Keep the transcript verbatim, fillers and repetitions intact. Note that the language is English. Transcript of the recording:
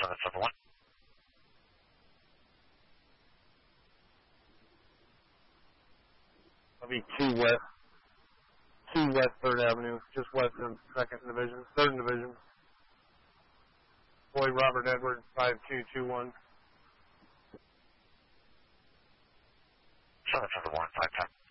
seven seven one. I'll be two west, two west Third Avenue, just west of Second Division, Third Division. Boy Robert Edwards, five two two one. seven seven one, five ten.